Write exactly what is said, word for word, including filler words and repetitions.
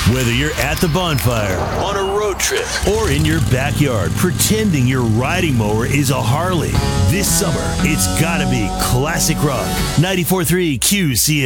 Whether you're at the bonfire, on a road trip, or in your backyard pretending your riding mower is a Harley, this summer it's gotta be classic rock. ninety-four point three Q C S.